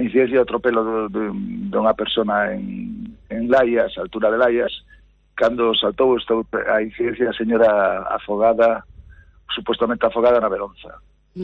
incidencia de atropelo de unha persona en Laias, a altura de Laias, cando saltou a incidencia da señora afogada, supuestamente afogada na Beronza.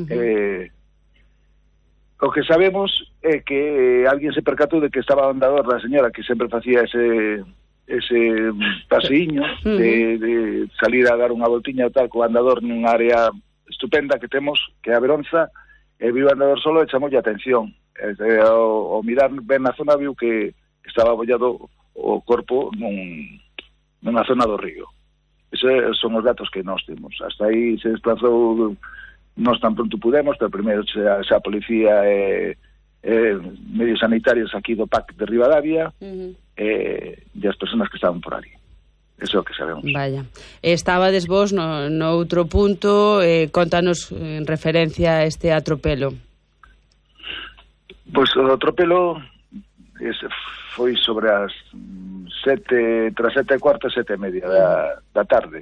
O que sabemos é que alguén se percatou de que estaba o andador da señora, que sempre facía ese paseiño de salir a dar unha voltiña e tal co andador nunha área estupenda que temos, que é a Beronza, e viu o andador solo e chamou a atención. Ao mirar ben na zona viu que estaba abollado o corpo nunha zona do río. Esos son os datos que nós temos. Hasta aí se desplazou, nós tan pronto pudemos, pero primeiro xa a policía medios sanitarios aquí do PAC de Ribadavia e as persoas que estaban por ali. Eso é o que sabemos. Vaya. Estabades vos no outro punto, contanos en referencia a este atropelo. Pois o atropelo foi sobre as 7:15, 7:30 da tarde.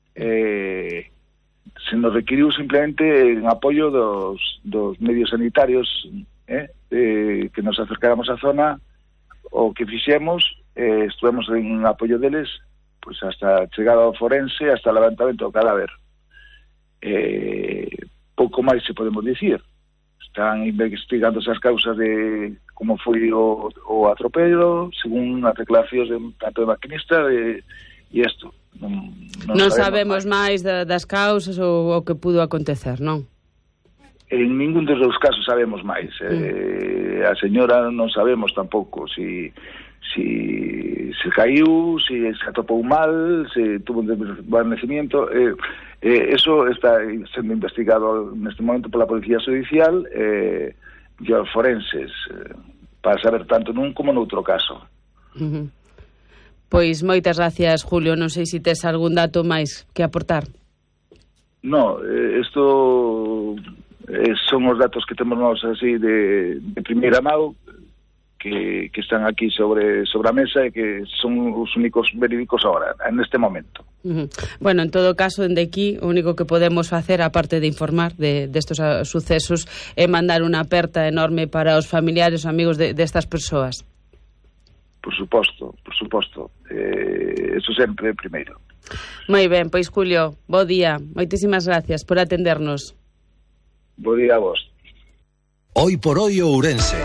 Se nos requiriu simplemente en apoio dos medios sanitarios que nos acercáramos á zona. O que fixemos, estuvemos en apoio deles pois hasta a chegada ao forense, hasta o levantamento do cadáver. Pouco máis se podemos dicir. Están investigando as causas de como foi o atropello, según as declaracións tanto de maquinista e isto. Non sabemos máis das causas ou o que pudo acontecer, non? En ningún dos dous casos sabemos máis. A señora non sabemos tampouco se caiu, se atopou mal, se tuvo un desvanecimiento. Eso está sendo investigado neste momento pola Policía Judicial e os forenses para saber tanto nun como noutro caso. Pois moitas gracias, Julio. Non sei se tes algún dato máis que aportar. No, isto son os datos que temos nós así de primeira mão que están aquí sobre a mesa e que son os únicos verídicos ahora, neste momento. Bueno, en todo caso, dende aquí, o único que podemos facer, aparte de informar destos sucesos, é mandar unha aperta enorme para os familiares e amigos destas persoas. Por suposto. Eso sempre primeiro. Moi ben, pois Julio, bo día. Moitísimas gracias por atendernos. Bo día a vos. Hoy por hoy Ourense.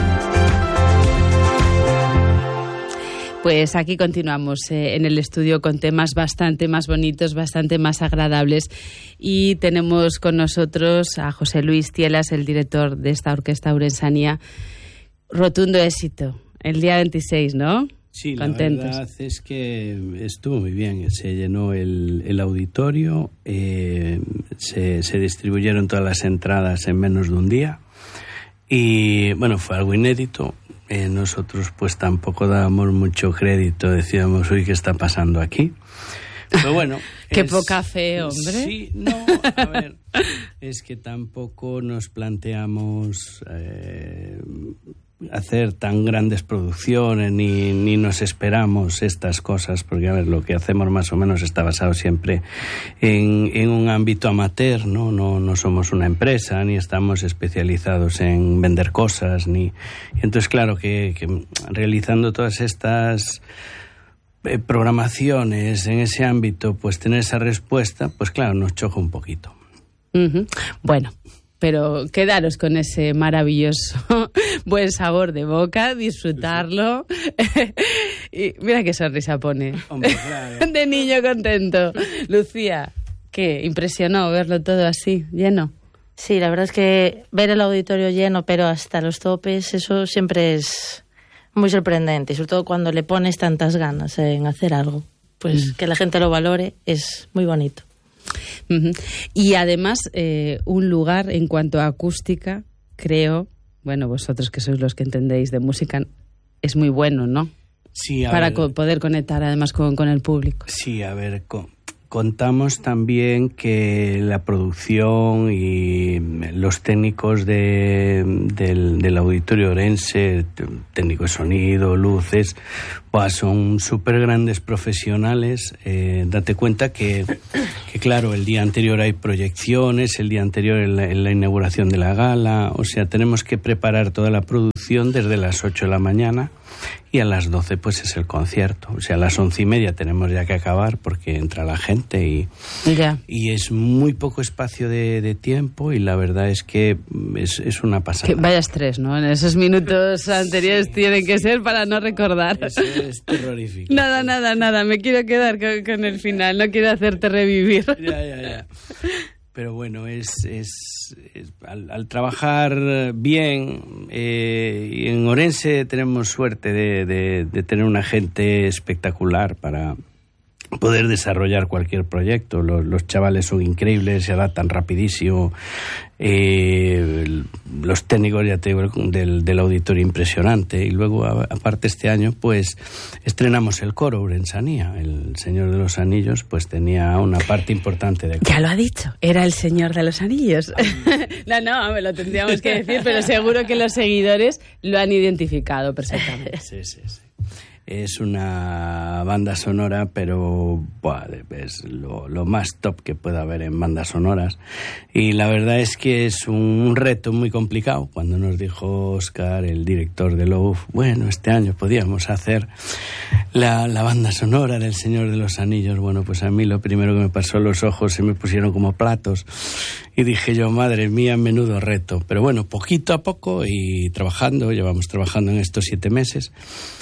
Pues aquí continuamos en el estudio con temas bastante más bonitos, bastante más agradables. Y tenemos con nosotros a José Luis Tielas, el director de esta orquesta ourensanía. Rotundo éxito. El día 26, ¿no? Sí, contentos. La verdad es que estuvo muy bien. Se llenó el auditorio, se distribuyeron todas las entradas en menos de un día. Y bueno, fue algo inédito. Nosotros pues tampoco dábamos mucho crédito, decíamos, uy, ¿qué está pasando aquí? Pero bueno... Qué poca fe, hombre. Sí, no, a ver, es que tampoco nos planteamos hacer tan grandes producciones ni nos esperamos estas cosas, porque a ver, lo que hacemos más o menos está basado siempre en un ámbito amateur, no somos una empresa, ni estamos especializados en vender cosas, y entonces claro que realizando todas estas programaciones en ese ámbito, pues tener esa respuesta, pues claro, nos choca un poquito. Bueno, pero quedaros con ese maravilloso buen sabor de boca, disfrutarlo. Y mira qué sonrisa pone. Hombre, claro. De niño contento. Lucía, ¿qué? ¿Impresionó verlo todo así, lleno? Sí, la verdad es que ver el auditorio lleno, pero hasta los topes, eso siempre es muy sorprendente. Y sobre todo cuando le pones tantas ganas en hacer algo. Pues que la gente lo valore es muy bonito. Y además un lugar en cuanto a acústica, creo, bueno, vosotros que sois los que entendéis de música, es muy bueno, ¿no? Sí, para poder conectar además con el público. Sí, a ver, contamos también que la producción y los técnicos del Auditorio Ourense, técnico de sonido, luces, pues son súper grandes profesionales. Date cuenta que claro, el día anterior hay proyecciones, el día anterior en la inauguración de la gala, o sea, tenemos que preparar toda la producción desde las 8 de la mañana y a las 12 pues es el concierto. O sea, a las 11:30 tenemos ya que acabar porque entra la gente y es muy poco espacio de tiempo y la verdad es que es una pasada. Vaya estrés, ¿no? En esos minutos anteriores tienen que ser para no recordar. Es terrorífico. Nada, me quiero quedar con el final, no quiero hacerte revivir. Ya. Pero bueno, al trabajar bien, y en Ourense tenemos suerte de tener una gente espectacular para poder desarrollar cualquier proyecto. Los chavales son increíbles, se adaptan rapidísimo. Los técnicos, ya te digo, del auditorio impresionante. Y luego, aparte, este año, pues estrenamos el coro Ourensanía. El Señor de los Anillos, pues tenía una parte importante de coro. Ya lo ha dicho, era el Señor de los Anillos. No, me lo tendríamos que decir, pero seguro que los seguidores lo han identificado perfectamente. Sí. Es una banda sonora, pero es lo más top que pueda haber en bandas sonoras. Y la verdad es que es un reto muy complicado. Cuando nos dijo Óscar, el director de LOUF, bueno, este año podíamos hacer la banda sonora del Señor de los Anillos. Bueno, pues a mí lo primero que me pasó, los ojos se me pusieron como platos. Y dije yo, madre mía, menudo reto. Pero bueno, poquito a poco y llevamos trabajando en estos 7 meses.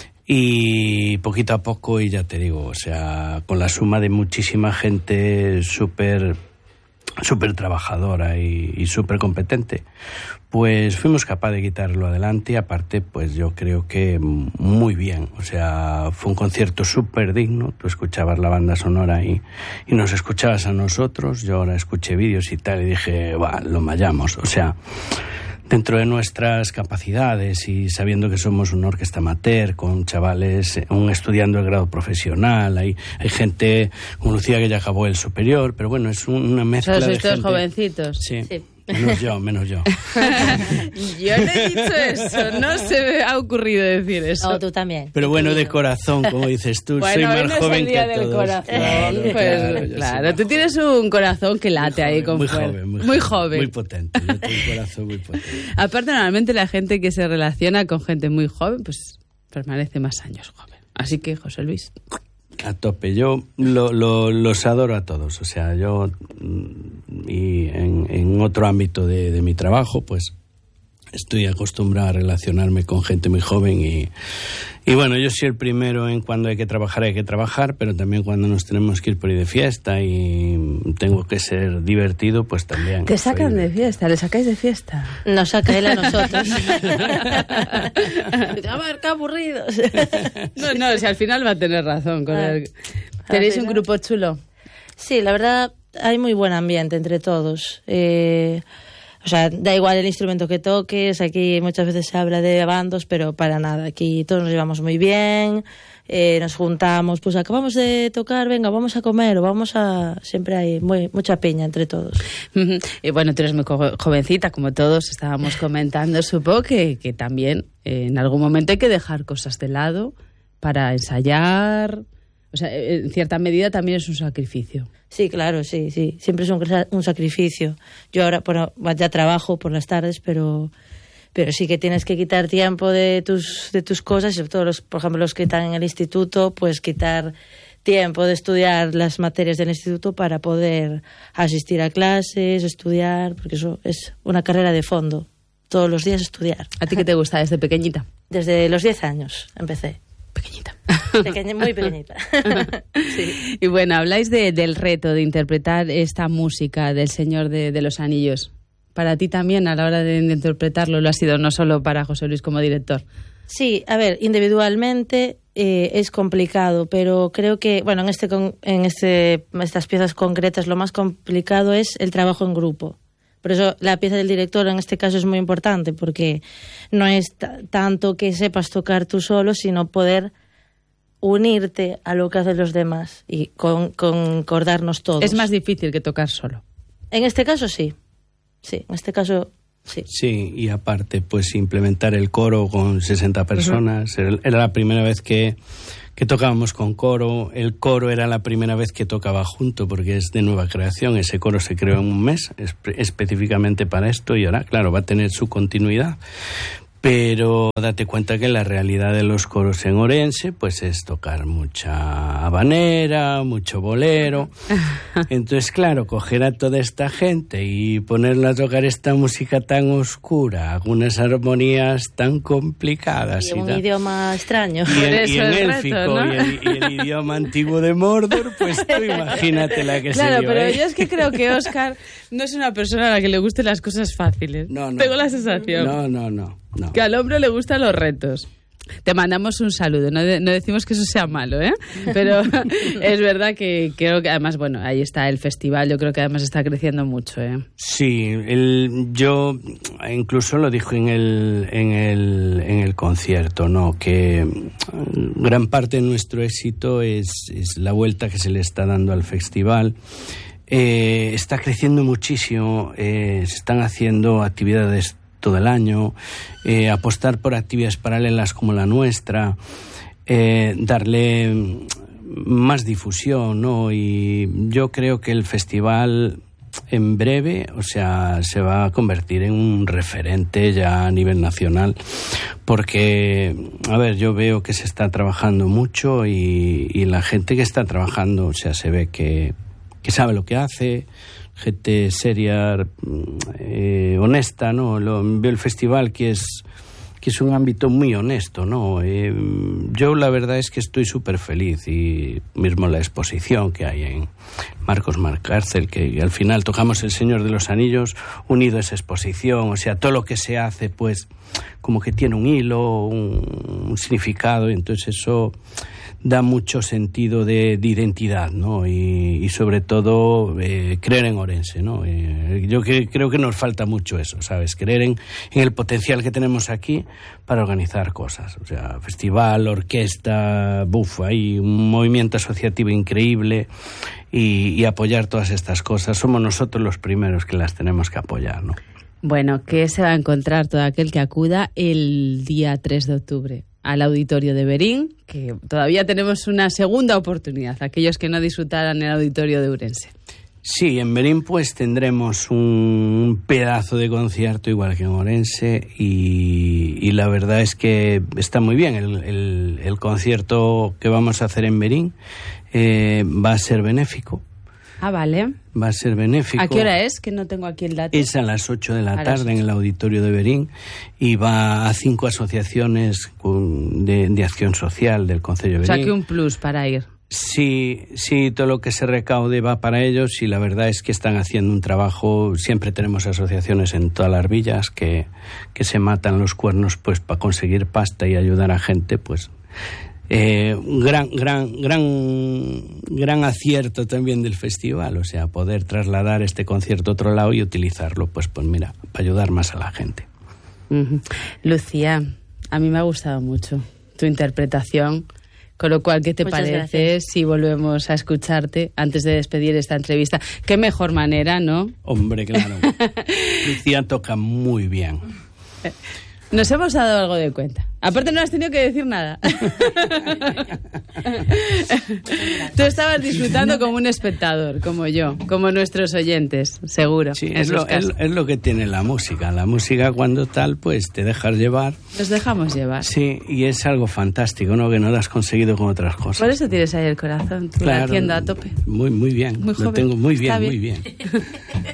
Y poquito a poco, y ya te digo, o sea, con la suma de muchísima gente súper trabajadora y súper competente, pues fuimos capaces de quitarlo adelante. Y aparte, pues yo creo que muy bien. O sea, fue un concierto súper digno. Tú escuchabas la banda sonora y nos escuchabas a nosotros. Yo ahora escuché vídeos y tal y dije, lo mallamos. O sea, dentro de nuestras capacidades y sabiendo que somos una orquesta amateur con chavales estudiando el grado profesional, hay gente como Lucía que ya acabó el superior, pero bueno, es una mezcla de gente. Sois todos jovencitos. Sí. Menos yo. Yo no he dicho eso, no se me ha ocurrido decir eso. No, tú también. Pero bueno, de corazón, como dices tú, bueno, soy más joven que del todos. Corazón. Claro, tú tienes un corazón que late ahí con fuerza. Muy joven. Muy potente, yo tengo un corazón muy potente. Aparte, normalmente la gente que se relaciona con gente muy joven, pues permanece más años joven. Así que, José Luis... A tope, yo los adoro a todos, o sea, yo y en otro ámbito de mi trabajo, pues estoy acostumbrado a relacionarme con gente muy joven y bueno, yo soy el primero en cuando hay que trabajar, pero también cuando nos tenemos que ir por ahí de fiesta y tengo que ser divertido, pues también. ¿Te sacan de fiesta? ¿Le sacáis de fiesta? Nos saca él a nosotros. A ver, qué aburridos. No, si al final va a tener razón. ¿Tenéis un grupo chulo? Sí, la verdad, hay muy buen ambiente entre todos. O sea, da igual el instrumento que toques, aquí muchas veces se habla de bandos, pero para nada, aquí todos nos llevamos muy bien, nos juntamos, pues acabamos de tocar, venga, vamos a comer, o vamos a... Siempre hay mucha piña entre todos. Y bueno, tú eres muy jovencita, como todos estábamos comentando, supongo que también en algún momento hay que dejar cosas de lado para ensayar... O sea, en cierta medida también es un sacrificio. Sí, claro, sí. Siempre es un sacrificio. Yo ahora, bueno, ya trabajo por las tardes, pero sí que tienes que quitar tiempo de tus cosas, sobre todo por ejemplo, los que están en el instituto, pues quitar tiempo de estudiar las materias del instituto para poder asistir a clases, estudiar, porque eso es una carrera de fondo. Todos los días estudiar. ¿A ti qué te gusta desde pequeñita? Desde los 10 años empecé. Pequeñita. Muy pequeñita. Sí. Y bueno, habláis del reto de interpretar esta música del Señor de los Anillos. Para ti también, a la hora de interpretarlo, lo ha sido no solo para José Luis como director. Sí, a ver, individualmente es complicado, pero creo que, bueno, en estas piezas concretas lo más complicado es el trabajo en grupo. Por eso la pieza del director en este caso es muy importante, porque no es tanto que sepas tocar tú solo, sino poder unirte a lo que hacen los demás y concordarnos todos. Es más difícil que tocar solo. En este caso sí. Sí, en este caso sí. Sí, y aparte, pues implementar el coro con 60 personas. Era la primera vez que tocábamos con coro. El coro era la primera vez que tocaba junto, porque es de nueva creación. Ese coro se creó en un mes, específicamente para esto, y ahora, claro, va a tener su continuidad. Pero date cuenta que la realidad de los coros en Orense pues es tocar mucha habanera, mucho bolero. Entonces, claro, coger a toda esta gente y ponerla a tocar esta música tan oscura, algunas armonías tan complicadas. Y un idioma extraño. Y en élfico, ¿no? y el idioma antiguo de Mordor, pues tú imagínate la que se dio. Claro, pero yo es que creo que Óscar no es una persona a la que le gusten las cosas fáciles. No. Tengo la sensación. No. Que al hombre le gustan los retos. Te mandamos un saludo, no decimos que eso sea malo, ¿eh? Pero es verdad que creo que además, bueno, ahí está el festival, yo creo que además está creciendo mucho, ¿eh? Sí, yo incluso lo dijo en el concierto, ¿no? Que gran parte de nuestro éxito es la vuelta que se le está dando al festival. Está creciendo muchísimo, se están haciendo actividades todo el año, apostar por actividades paralelas como la nuestra, darle más difusión, ¿no? Y yo creo que el festival en breve, o sea, se va a convertir en un referente ya a nivel nacional, porque, a ver, yo veo que se está trabajando mucho y la gente que está trabajando, o sea, se ve que sabe lo que hace, gente seria, honesta, ¿no? Veo el festival que es un ámbito muy honesto, ¿no? Yo la verdad es que estoy súper feliz, y mismo la exposición que hay en Marcos Marcárcel, que al final tocamos El Señor de los Anillos unido a esa exposición, o sea, todo lo que se hace pues como que tiene un hilo, un significado, y entonces eso da mucho sentido de identidad, ¿no? Y sobre todo creer en Orense, ¿no? Yo creo que nos falta mucho eso, ¿sabes? Creer en el potencial que tenemos aquí para organizar cosas. O sea, festival, orquesta, hay un movimiento asociativo increíble, y apoyar todas estas cosas. Somos nosotros los primeros que las tenemos que apoyar, ¿no? Bueno, ¿qué se va a encontrar todo aquel que acuda el día 3 de octubre? Al auditorio de Berín, que todavía tenemos una segunda oportunidad, aquellos que no disfrutaran el auditorio de Ourense. Sí, en Berín pues tendremos un pedazo de concierto igual que en Ourense, y la verdad es que está muy bien. El concierto que vamos a hacer en Berín va a ser benéfico. Ah, vale. Va a ser benéfico. ¿A qué hora es? Que no tengo aquí el dato. Es a las 8 de la tarde en el auditorio de Berín, y va a 5 asociaciones de acción social del concello de Berín. O sea, que un plus para ir. Sí, todo lo que se recaude va para ellos, y la verdad es que están haciendo un trabajo. Siempre tenemos asociaciones en todas las villas que se matan los cuernos pues para conseguir pasta y ayudar a gente, pues. Gran acierto también del festival, o sea, poder trasladar este concierto a otro lado y utilizarlo, pues mira, para ayudar más a la gente. Lucía, a mí me ha gustado mucho tu interpretación, con lo cual, ¿qué te parece si volvemos a escucharte antes de despedir esta entrevista? Qué mejor manera, ¿no? Hombre, claro. Lucía toca muy bien. Nos hemos dado algo de cuenta. Aparte no has tenido que decir nada. Tú estabas disfrutando como un espectador, como yo, como nuestros oyentes, seguro. Sí, es lo que tiene la música. La música, cuando tal, pues te dejas llevar. Nos dejamos llevar. Sí, y es algo fantástico, ¿no? Que no lo has conseguido con otras cosas. Por eso tienes ahí el corazón, tú, claro, latiendo a tope. Muy bien. Muy joven. Lo tengo muy bien, Está bien. muy bien.